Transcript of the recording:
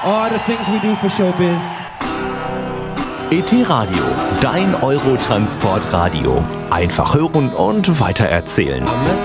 all the things we do for showbiz. ET Radio, dein Eurotransport-Radio. Einfach hören und weitererzählen.